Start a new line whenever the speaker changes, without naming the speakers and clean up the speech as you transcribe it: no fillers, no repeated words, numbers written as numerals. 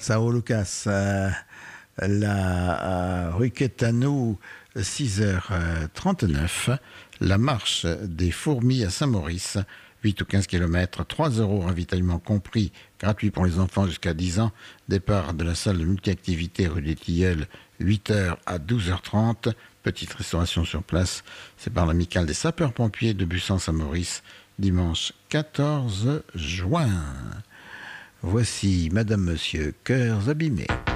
Sao Lucas, la rue Quétano, 6h39. La marche des fourmis à Saint-Maurice, 8 ou 15 km, 3 € ravitaillement compris, gratuit pour les enfants jusqu'à 10 ans. Départ de la salle de multi-activités rue des Tilleuls, 8h à 12h30. Petite restauration sur place. C'est par l'amicale des sapeurs-pompiers de Bussan-Saint-Maurice, dimanche 14 juin. Voici Madame Monsieur Cœurs abîmés.